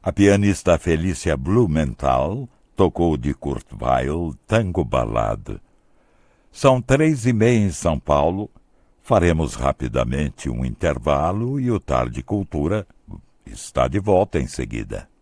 A pianista Felícia Blumenthal tocou de Kurt Weill Tango Ballade. São 3h30 em São Paulo. Faremos rapidamente um intervalo e o Tarde Cultura está de volta em seguida.